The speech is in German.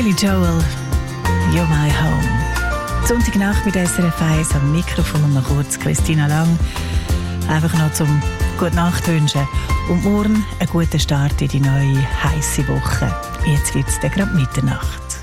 Billy Joel, You're My Home. Sonntagnacht mit SRF 1 am Mikrofon noch kurz Christina Lang. Einfach noch zum Gute Nacht wünschen und morgen einen guten Start in die neue heisse Woche. Jetzt wird es dann gerade Mitternacht.